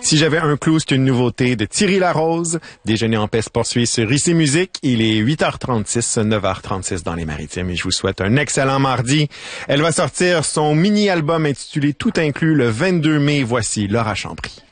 Si j'avais un clou, c'est une nouveauté de Thierry Larose. Déjeuner en paix se poursuit sur ICI Musique. Il est 8h36, 9h36 dans les Maritimes et je vous souhaite un excellent mardi. Elle va sortir son mini-album intitulé Tout inclus le 22 mai. Voici Laura Chambry.